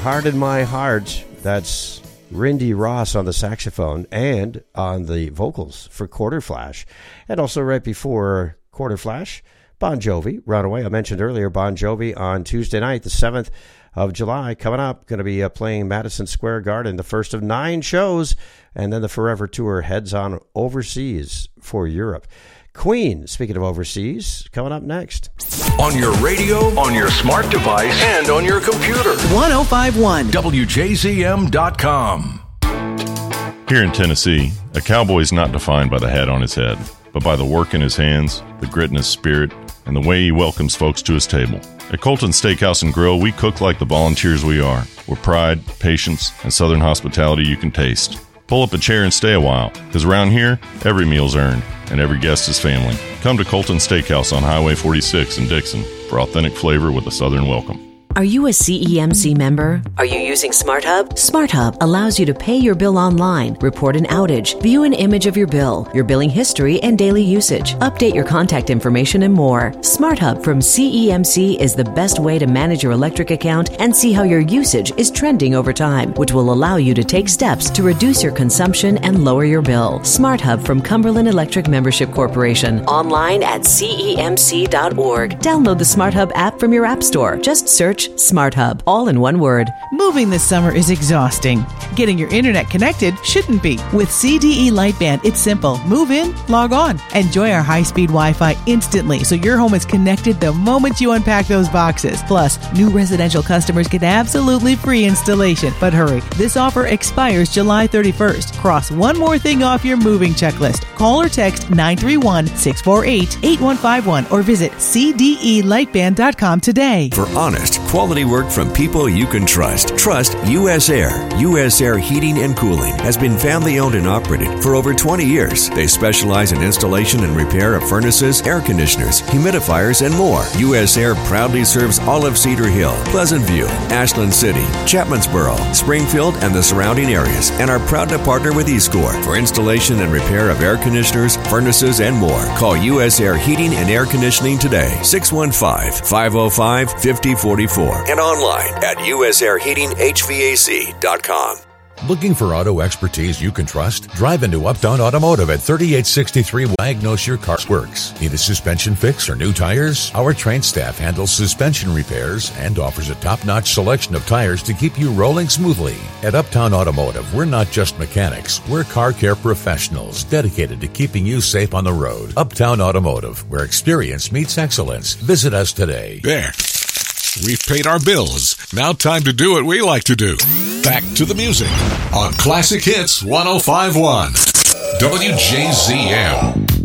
Heart in My Heart. That's Rindy Ross on the saxophone and on the vocals for Quarter Flash. And also right before Quarter Flash, Bon Jovi, Runaway. I mentioned earlier Bon Jovi on Tuesday night, the 7th of July. Coming up, going to be playing Madison Square Garden, the first of 9 shows. And then the Forever Tour heads on overseas for Europe. Queen, speaking of overseas, coming up next. On your radio, on your smart device, and on your computer. 105.1 WJZM.com. Here in Tennessee, a cowboy is not defined by the hat on his head, but by the work in his hands, the grit in his spirit, and the way he welcomes folks to his table. At Colton Steakhouse and Grill, we cook like the volunteers we are, with pride, patience, and southern hospitality you can taste. Pull up a chair and stay a while, because around here, every meal's earned, and every guest is family. Come to Colton Steakhouse on Highway 46 in Dixon for authentic flavor with a southern welcome. Are you a CEMC member? Are you using SmartHub? SmartHub allows you to pay your bill online, report an outage, view an image of your bill, your billing history and daily usage, update your contact information, and more. SmartHub from CEMC is the best way to manage your electric account and see how your usage is trending over time, which will allow you to take steps to reduce your consumption and lower your bill. SmartHub from Cumberland Electric Membership Corporation. Online at CEMC.org. Download the SmartHub app from your app store. Just search SmartHub, all in one word. Moving this summer is exhausting. Getting your internet connected shouldn't be. With CDE Lightband, it's simple. Move in, log on. Enjoy our high-speed Wi-Fi instantly so your home is connected the moment you unpack those boxes. Plus, new residential customers get absolutely free installation. But hurry, this offer expires July 31st. Cross one more thing off your moving checklist. Call or text 931-648-8151 or visit cdelightband.com today. For honest, quality work from people you can trust. Trust U.S. Air. U.S. Air Heating and Cooling has been family-owned and operated for over 20 years. They specialize in installation and repair of furnaces, air conditioners, humidifiers, and more. U.S. Air proudly serves all of Cedar Hill, Pleasant View, Ashland City, Chapmansboro, Springfield, and the surrounding areas, and are proud to partner with eScore for installation and repair of air conditioners, furnaces, and more. Call U.S. Air Heating and Air Conditioning today, 615-505-5044. And online at usairheatinghvac.com. Looking for auto expertise you can trust? Drive into Uptown Automotive at 3863. Diagnose your car's works. Need a suspension fix or new tires? Our trained staff handles suspension repairs and offers a top-notch selection of tires to keep you rolling smoothly. At Uptown Automotive, we're not just mechanics. We're car care professionals dedicated to keeping you safe on the road. Uptown Automotive, where experience meets excellence. Visit us today. There. We've paid our bills. Now time to do what we like to do. Back to the music on Classic Hits 105.1 WJZM.